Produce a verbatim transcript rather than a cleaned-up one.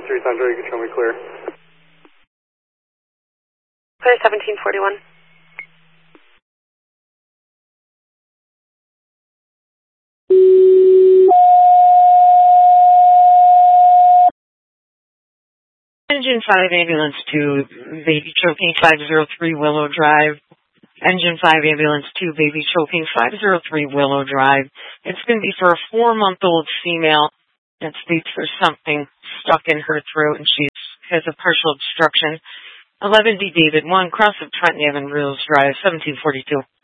three Thunder, you can show me clear. Clear seventeen forty-one. Engine five, Ambulance two, baby choking five oh three Willow Drive. Engine five, Ambulance two, baby choking five oh three Willow Drive. It's going to be for a four-month-old female that states there's something stuck in her throat and she has a partial obstruction. eleven D David one, cross of Trenton Avenue, Rills Drive, seventeen forty-two.